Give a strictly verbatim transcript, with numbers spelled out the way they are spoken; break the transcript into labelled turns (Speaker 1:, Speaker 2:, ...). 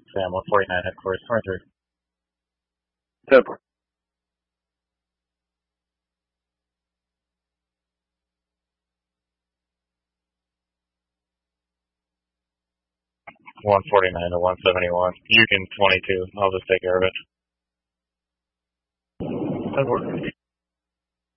Speaker 1: Sam, one forty-nine headquarters, twenty-three.
Speaker 2: Yep.
Speaker 1: one forty-nine to one seventy-one. You can twenty-two. I'll just take care of it. That works.